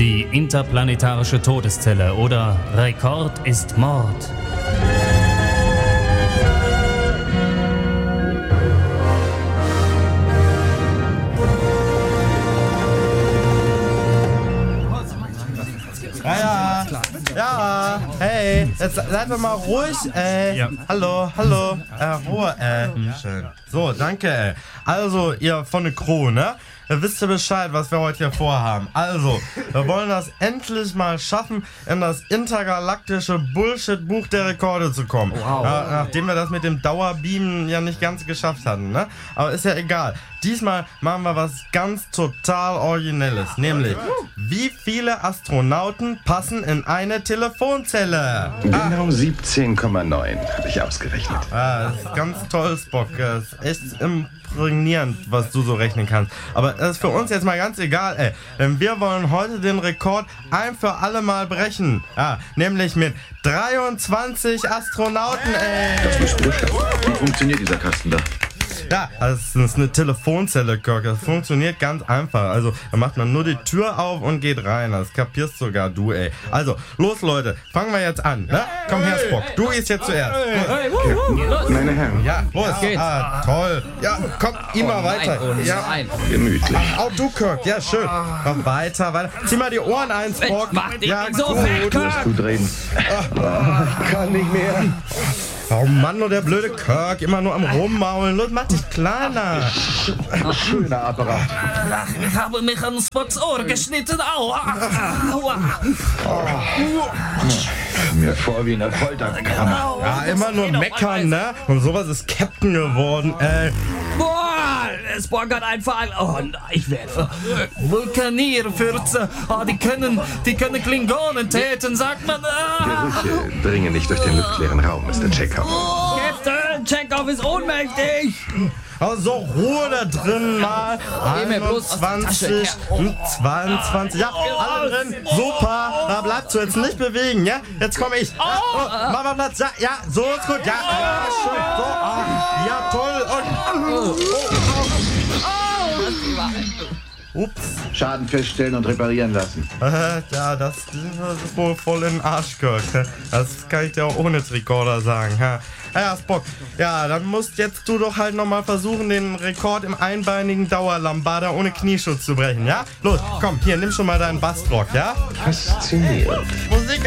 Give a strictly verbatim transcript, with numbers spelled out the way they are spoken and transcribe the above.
Die interplanetarische Todeszelle oder Rekord ist Mord. Ja, ja, ja, hey, jetzt seid doch mal ruhig, ey. Ja. Hallo, hallo, äh, Ruhe, ey. Mhm. Schön. So, danke, ey. Also, ihr von der Crew, ne? Ihr wisst ja Bescheid, was wir heute hier vorhaben. Also, wir wollen das endlich mal schaffen, in das intergalaktische Bullshit-Buch der Rekorde zu kommen. Wow. Ja, nachdem wir das mit dem Dauerbeamen ja nicht ganz geschafft hatten, ne? Aber ist ja egal. Diesmal machen wir was ganz total Originelles. Nämlich, wie viele Astronauten passen in eine Telefonzelle? Genau siebzehn Komma neun, habe ich ausgerechnet. Ah, das ist ganz toll, Spock. Das ist echt imprägnierend, was du so rechnen kannst. Aber das ist für uns jetzt mal ganz egal, ey. Denn wir wollen heute den Rekord ein für alle Mal brechen. Ja, nämlich mit dreiundzwanzig Astronauten, ey. Das müssen wir schaffen. Wie funktioniert dieser Kasten da? Ja, das ist eine Telefonzelle, Kirk. Das funktioniert ganz einfach. Also, da macht man nur die Tür auf und geht rein. Das kapierst sogar du, ey. Also, los, Leute. Fangen wir jetzt an, ne? Komm her, Spock. Du gehst jetzt zuerst. Meine Herren. Ja, los. Ah, toll. Ja, komm, immer weiter. Ja, gemütlich. auch du, Kirk. Ja, schön. Komm, weiter, weiter. Zieh mal die Ohren ein, Spock. Ja, so fett, Kirk. Gut reden. Ich kann nicht mehr. Oh Mann, nur der blöde Kirk, immer nur am Rummaulen. Los, mach dich kleiner. Schöner Apparat. Ich habe mich an Spocks Ohr geschnitten. Aua. Aua. Mir vor wie eine Folterkammer. Ja, immer nur meckern, ne? Und sowas ist Captain geworden, ey. Boah, Spock hat einfach... Oh nein, ich werde verrückt. Vulkanierfürze. Oh, die können, die können Klingonen täten, sagt man. Ah. Gerüche dringen nicht durch den luftleeren Raum, Mister Chekhov. Oh, Captain, Chekhov ist ohnmächtig. Also Ruhe da drin mal. einundzwanzig, zweiundzwanzig, ja, alle drin. Super, da bleibst du jetzt nicht bewegen, ja? Jetzt komme ich. Ja, oh, mach mal Platz, ja, ja, so ist gut, ja, ja, schön, so, ah, ja, toll. Und, oh, oh. Ups. Schaden feststellen und reparieren lassen. Äh, ja, das, das ist wohl voll in den Arsch, Kirk. Das kann ich dir auch ohne Rekorder sagen. Ja, ja, Spock. Ja, dann musst jetzt du doch halt nochmal versuchen, den Rekord im einbeinigen Dauerlambada ohne Knieschutz zu brechen, ja? Los, komm, hier, nimm schon mal deinen Bastrock, ja? Faszinierend. Muss